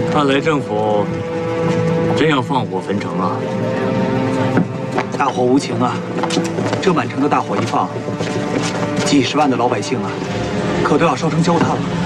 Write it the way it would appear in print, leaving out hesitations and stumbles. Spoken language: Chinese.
看来政府真要放火焚城啊！ 大火无情啊！这满城的大火一放，几十万的老百姓啊，可都要烧成焦炭了。